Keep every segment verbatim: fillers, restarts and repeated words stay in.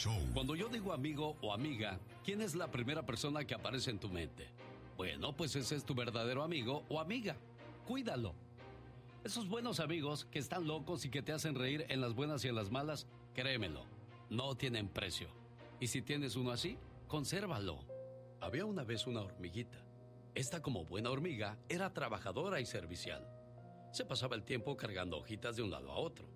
Show. Cuando yo digo amigo o amiga, ¿quién es la primera persona que aparece en tu mente? Bueno, pues ese es tu verdadero amigo o amiga. Cuídalo. Esos buenos amigos que están locos y que te hacen reír en las buenas y en las malas, créemelo, no tienen precio. Y si tienes uno así, consérvalo. Había una vez una hormiguita. Esta, como buena hormiga, era trabajadora y servicial. Se pasaba el tiempo cargando hojitas de un lado a otro.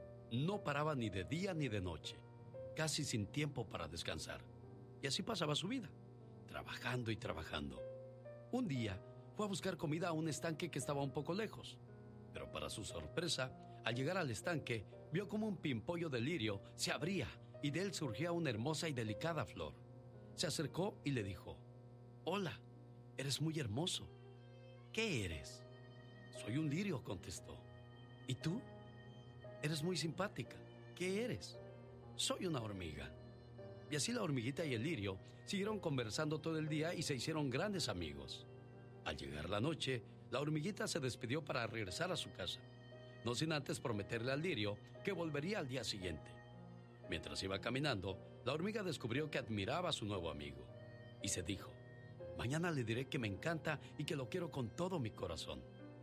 No paraba ni de día ni de noche, casi sin tiempo para descansar. Y así pasaba su vida, trabajando y trabajando. Un día fue a buscar comida a un estanque que estaba un poco lejos. Pero para su sorpresa, al llegar al estanque, vio como un pimpollo de lirio se abría y de él surgía una hermosa y delicada flor. Se acercó y le dijo: «Hola, eres muy hermoso. ¿Qué eres?» «Soy un lirio», contestó. «¿Y tú?» «Eres muy simpática. ¿Qué eres?» «Soy una hormiga». Y así la hormiguita y el lirio siguieron conversando todo el día y se hicieron grandes amigos. Al llegar la noche, la hormiguita se despidió para regresar a su casa, no sin antes prometerle al lirio que volvería al día siguiente. Mientras iba caminando, la hormiga descubrió que admiraba a su nuevo amigo y se dijo: «Mañana le diré que me encanta y que lo quiero con todo mi corazón».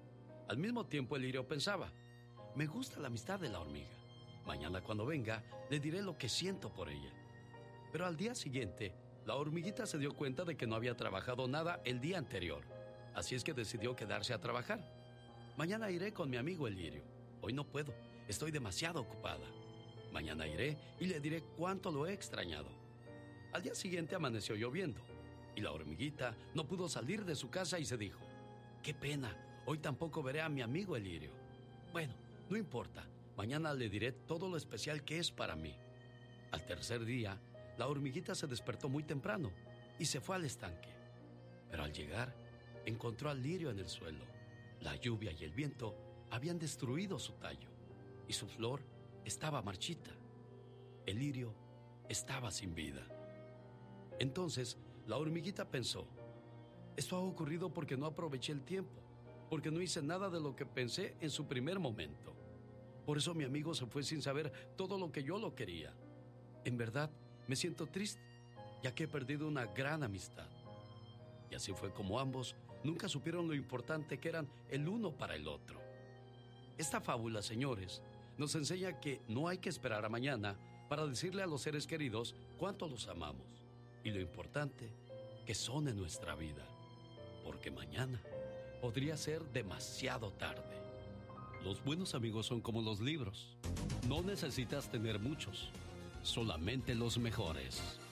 Al mismo tiempo, el lirio pensaba: «Me gusta la amistad de la hormiga. Mañana cuando venga, le diré lo que siento por ella». Pero al día siguiente, la hormiguita se dio cuenta de que no había trabajado nada el día anterior. Así es que decidió quedarse a trabajar. «Mañana iré con mi amigo el lirio. Hoy no puedo, estoy demasiado ocupada. Mañana iré y le diré cuánto lo he extrañado». Al día siguiente amaneció lloviendo y la hormiguita no pudo salir de su casa y se dijo: «Qué pena, hoy tampoco veré a mi amigo el lirio. Bueno, no importa, mañana le diré todo lo especial que es para mí». Al tercer día, la hormiguita se despertó muy temprano y se fue al estanque. Pero al llegar, encontró al lirio en el suelo. La lluvia y el viento habían destruido su tallo y su flor estaba marchita. El lirio estaba sin vida. Entonces, la hormiguita pensó: «Esto ha ocurrido porque no aproveché el tiempo, porque no hice nada de lo que pensé en su primer momento. Por eso mi amigo se fue sin saber todo lo que yo lo quería. En verdad, me siento triste, ya que he perdido una gran amistad». Y así fue como ambos nunca supieron lo importante que eran el uno para el otro. Esta fábula, señores, nos enseña que no hay que esperar a mañana para decirle a los seres queridos cuánto los amamos y lo importante que son en nuestra vida, porque mañana podría ser demasiado tarde. Los buenos amigos son como los libros. No necesitas tener muchos, solamente los mejores.